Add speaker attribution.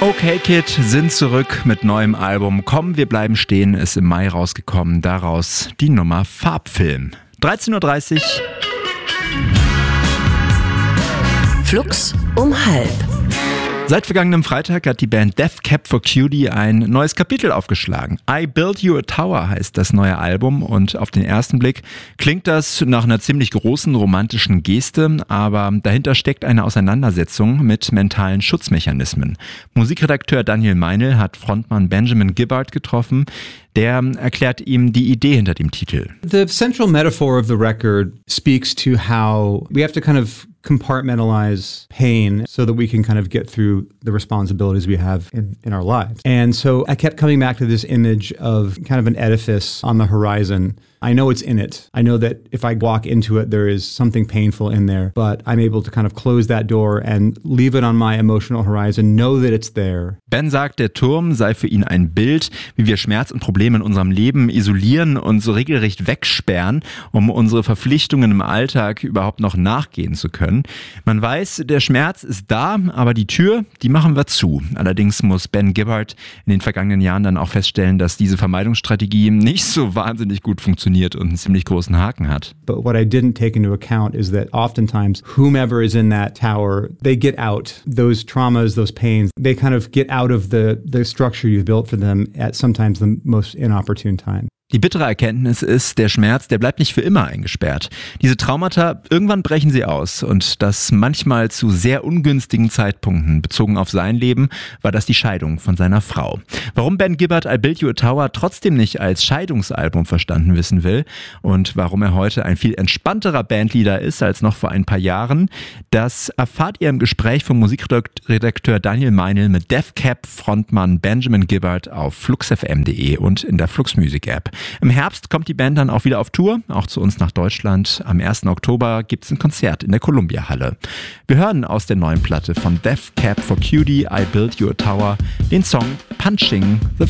Speaker 1: Okay Kid sind zurück mit neuem Album. Komm, wir bleiben stehen ist im Mai rausgekommen. Daraus die Nummer Farbfilm. 13.30 Uhr.
Speaker 2: Flux um halb.
Speaker 1: Seit vergangenem Freitag hat die Band Death Cab for Cutie ein neues Kapitel aufgeschlagen. I Built You a Tower heißt das neue Album und auf den ersten Blick klingt das nach einer ziemlich großen romantischen Geste, aber dahinter steckt eine Auseinandersetzung mit mentalen Schutzmechanismen. Musikredakteur Daniel Meinl hat Frontmann Benjamin Gibbard getroffen. Der erklärt ihm die Idee hinter dem Titel.
Speaker 3: The central metaphor of the record speaks to how we have to kind of compartmentalize pain so that we can kind of get through the responsibilities we have in our lives. And so I kept coming back to this image of kind of an edifice on the horizon. I know it's in it. I know that if I walk into it, there is something painful in there, but I'm able to kind of close that door and leave it on my emotional horizon, know that it's there.
Speaker 1: Ben sagt, der Turm sei für ihn ein Bild, wie wir Schmerz und Probleme in unserem Leben isolieren und so regelrecht wegsperren, um unsere Verpflichtungen im Alltag überhaupt noch nachgehen zu können. Man weiß, der Schmerz ist da, aber die Tür, die machen wir zu. Allerdings muss Ben Gibbard in den vergangenen Jahren dann auch feststellen, dass diese Vermeidungsstrategie nicht so wahnsinnig gut funktioniert und einen ziemlich großen Haken hat.
Speaker 3: But what I didn't take into account is that oftentimes whomever is in that tower, they get out. Those traumas, those pains, they kind of get out of the structure you've built for them at sometimes the most inopportune time.
Speaker 1: Die bittere Erkenntnis ist, der Schmerz, der bleibt nicht für immer eingesperrt. Diese Traumata, irgendwann brechen sie aus und das manchmal zu sehr ungünstigen Zeitpunkten. Bezogen auf sein Leben war das die Scheidung von seiner Frau. Warum Ben Gibbard I Built You a Tower trotzdem nicht als Scheidungsalbum verstanden wissen will und warum er heute ein viel entspannterer Bandleader ist als noch vor ein paar Jahren, das erfahrt ihr im Gespräch vom Musikredakteur Daniel Meinl mit Death Cab Frontmann Benjamin Gibbard auf fluxfm.de und in der Flux Music App. Im Herbst kommt die Band dann auch wieder auf Tour, auch zu uns nach Deutschland. Am 1. Oktober gibt es ein Konzert in der Columbia Halle. Wir hören aus der neuen Platte von Death Cab for Cutie, I Built You a Tower, den Song Punching the